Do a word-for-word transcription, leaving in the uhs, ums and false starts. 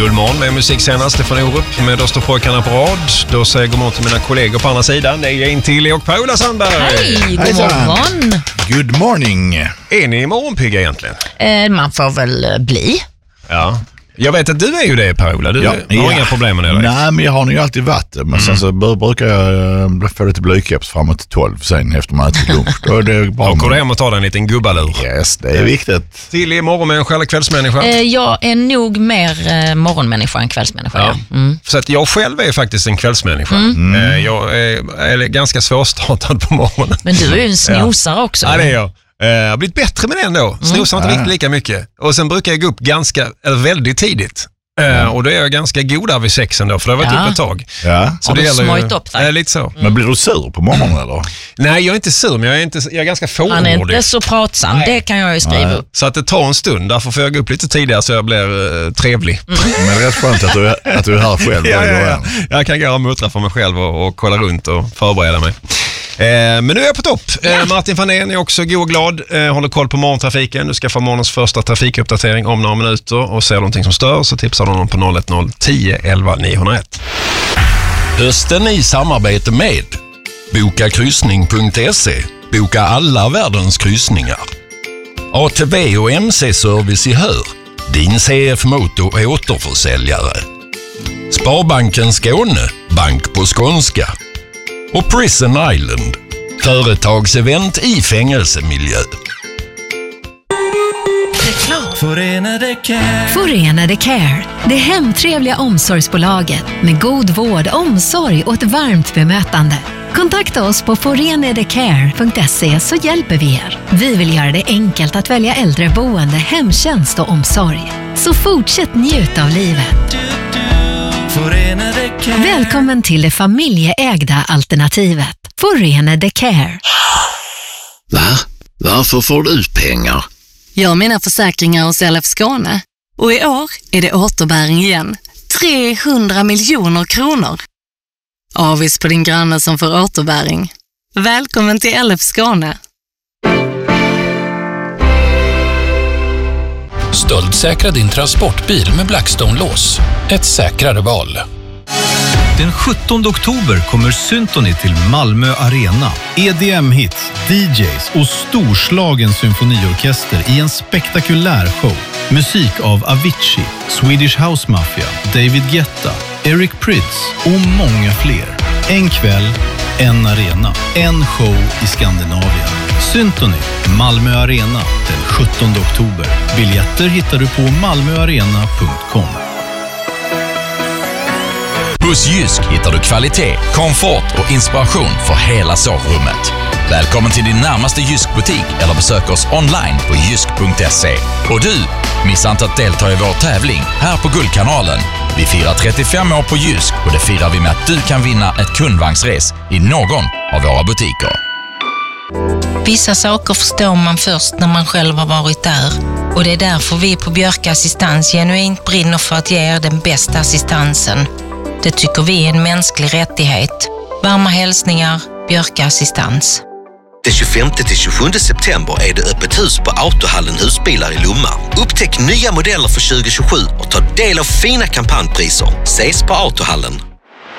God morgon med musik senast, Stefan Orup med Då står pojkarna på rad. Då säger god morgon till mina kollegor på andra sidan. Det är in till och Paula Sandberg. Hej, god morgon. Good morning. Är ni morgonpigga egentligen? Eh, man får väl bli. Ja. Jag vet att du är ju det, Paula. Du ja, har ja. inga problem med det. Eller? Nej, men jag har nog alltid varit det. Men mm. sen så brukar jag få lite blykeps framåt tolv sen efter man ätit lunch. Då är det bara... Och går hem och tar en liten gubbalur. Yes, det är viktigt. Till i morgonmänniska eller kvällsmänniska? Eh, jag är nog mer eh, morgonmänniska än kvällsmänniska. Ja. Ja. Mm. Så att jag själv är faktiskt en kvällsmänniska. Mm. Eh, jag är, är ganska svårstartad på morgonen. Men du är ju en snosare ja. också. Ja, det är jag. Jag har blivit bättre med det ändå. Snosar mm. inte riktigt lika mycket. Och sen brukar jag gå upp ganska, eller väldigt tidigt. Mm. Och då är jag ganska god där vid sexen då, för det har varit ja. upp ett tag. Ja. Så har det du gäller smojt upp dig? Äh, lite så. Mm. Men blir du sur på morgonen eller? Nej, jag är inte sur, men jag är, inte, jag är ganska fåordig. Han är inte så pratsam, Nej. det kan jag ju skriva Nej. upp. Så att det tar en stund, därför får jag gå upp lite tidigare så jag blir uh, trevlig. Mm. Men det är rätt skönt att du, att du är här själv. ja, ja, ja. Jag kan gå och muttra för mig själv och, och kolla runt och förbereda mig. Eh, men nu är jag på topp. Eh, Martin Fanén är också god och glad. Eh, håller koll på morgontrafiken. Du ska få morgonens första trafikuppdatering om några minuter. Och ser någonting som stör så tipsar du någon på noll ett noll tio elva niohundraett. Hösten i samarbete med boka kryssning punkt se. Boka alla världens kryssningar. A T V och M C-service i Hör. Din C F Moto återförsäljare. Sparbanken Skåne. Bank på skånska. Och Prison Island, företagsevent i fängelsemiljö. Förenade Care. Förenade Care, det hemtrevliga omsorgsbolaget med god vård, omsorg och ett varmt bemötande. Kontakta oss på forenadecare punkt se så hjälper vi er. Vi vill göra det enkelt att välja äldreboende, hemtjänst och omsorg. Så fortsätt njuta av livet. Välkommen till det familjeägda alternativet. Förenade Care. Va? Varför får du pengar? Jag har mina försäkringar hos L F Skåne. Och i år är det återbäring igen. trehundra miljoner kronor. Avis på din granne som får återbäring. Välkommen till L F Skåne. Stöldsäkra din transportbil med Blackstone-lås. Ett säkrare val. Den sjuttonde oktober kommer Symphony till Malmö Arena. E D M-hits, D Js och storslagen symfoniorkester i en spektakulär show. Musik av Avicii, Swedish House Mafia, David Guetta, Eric Prydz och många fler. En kväll, en arena, en show i Skandinavien. Symphony, Malmö Arena, den sjuttonde oktober. Biljetter hittar du på malmöarena punkt com. Hos Jysk hittar du kvalitet, komfort och inspiration för hela sovrummet. Välkommen till din närmaste Jysk-butik eller besök oss online på jysk punkt se. Och du, missa inte att delta i vår tävling här på Guldkanalen. Vi firar trettiofem år på Jysk och det firar vi med att du kan vinna ett kundvagnsres i någon av våra butiker. Vissa saker förstår man först när man själv har varit där. Och det är därför vi på Björka Assistans genuint brinner för att ge er den bästa assistansen. Det tycker vi är en mänsklig rättighet. Varma hälsningar, Björka Assistans. Den tjugofemte till tjugosjunde september är det öppet hus på Autohallen Husbilar i Lomma. Upptäck nya modeller för tjugo tjugosju och ta del av fina kampanjpriser. Ses på Autohallen.